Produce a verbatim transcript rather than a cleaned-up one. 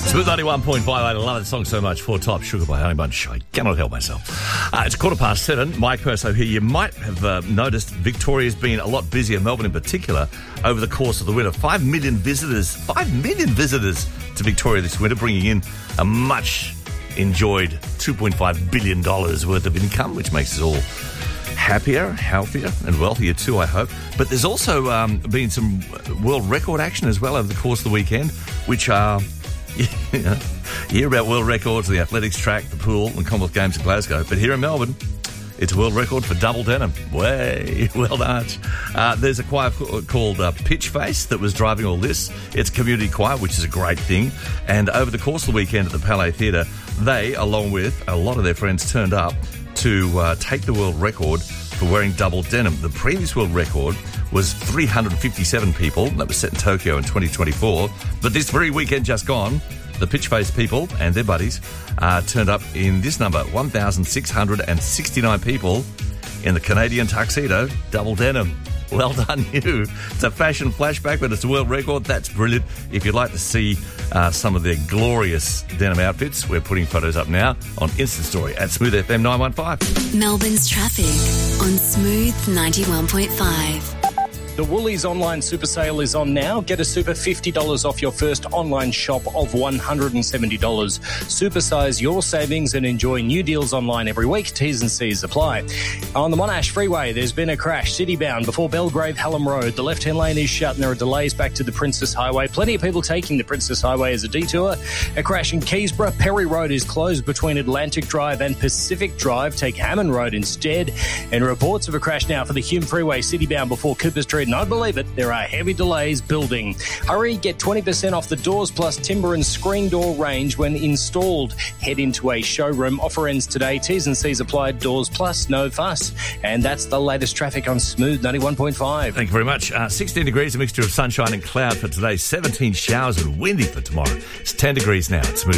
Smooth ninety-one point five. I love that song so much. Four Top Sugar by Honey Bunch. I cannot help myself. Uh, it's quarter past seven. Mike Perso here. You might have uh, noticed Victoria's been a lot busier, Melbourne in particular, over the course of the winter. Five million visitors, five million visitors to Victoria this winter, bringing in a much enjoyed two point five billion dollars worth of income, which makes us all happier, healthier and wealthier too, I hope. But there's also um, been some world record action as well over the course of the weekend, which are... You hear about world records, the athletics track, the pool and Commonwealth Games in Glasgow. But here in Melbourne, it's a world record for double denim. Way, well done. Uh, there's a choir called uh, Pitch Face that was driving all this. It's a community choir, which is a great thing. And over the course of the weekend at the Palais Theatre, they, along with a lot of their friends, turned up to uh, take the world record for wearing double denim. The previous world record was three hundred fifty-seven people. That was set in Tokyo in twenty twenty-four. But this very weekend just gone, the Pitch-Face people and their buddies uh, turned up in this number, one thousand six hundred sixty-nine people in the Canadian tuxedo, double denim. Well done, you. It's a fashion flashback, but it's a world record. That's brilliant. If you'd like to see uh, some of their glorious denim outfits, we're putting photos up now on Insta Story at Smooth F M nine one five. Melbourne's traffic on Smooth ninety-one point five. The Woolies online super sale is on now. Get a super fifty dollars off your first online shop of one hundred seventy dollars. Supersize your savings and enjoy new deals online every week. T's and C's apply. On the Monash Freeway, there's been a crash city-bound before Belgrave Hallam Road. The left-hand lane is shut and there are delays back to the Princess Highway. Plenty of people taking the Princess Highway as a detour. A crash in Keysborough. Perry Road is closed between Atlantic Drive and Pacific Drive. Take Hammond Road instead. And reports of a crash now for the Hume Freeway city-bound before Cooper Street. And I believe it, there are heavy delays building. Hurry, get twenty percent off the Doors Plus timber and screen door range when installed. Head into a showroom. Offer ends today. T's and C's applied. Doors Plus, no fuss. And that's the latest traffic on Smooth ninety-one point five. Thank you very much. Uh, sixteen degrees, a mixture of sunshine and cloud for today. seventeen showers and windy for tomorrow. It's ten degrees now. It's Smooth.